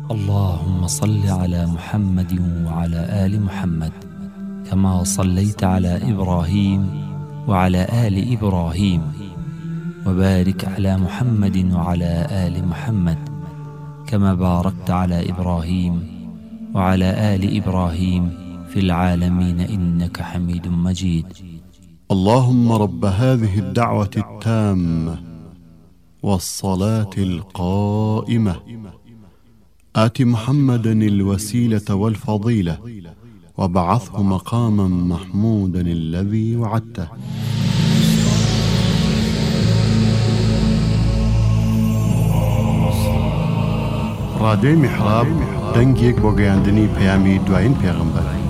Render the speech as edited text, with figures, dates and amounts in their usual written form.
اللهم صل على محمد وعلى آل محمد كما صليت على إبراهيم وعلى آل إبراهيم، وبارك على محمد وعلى آل محمد كما باركت على إبراهيم وعلى آل إبراهيم في العالمين إنك حميد مجيد. اللهم رب هذه الدعوة التامة والصلاة القائمة آت محمدا الوسيلة والفضيلة وابعثه مقاما محمودا الذي وعدته. راديو محراب دنگيك بو گەیاندنی پەیامی دوایین پێغەمبەر.